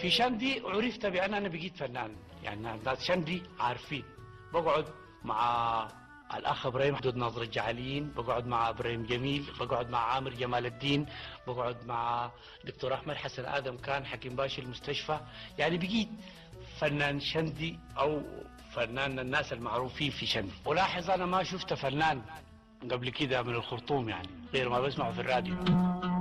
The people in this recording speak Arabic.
في شندي عرفت بأن أنا بقيت فنان، يعني ناس شندي عارفين. بقعد مع الأخ إبراهيم حدود ناظر الجعالين، بقعد مع إبراهيم جميل، بقعد مع عامر جمال الدين، بقعد مع دكتور أحمد حسن آدم كان حكيم باشا المستشفى. يعني بقيت فنان شندي أو فنان الناس المعروفين في شندي. ولاحظ أنا ما شفت فنان قبل كده من الخرطوم يعني غير ما بسمعه في الراديو.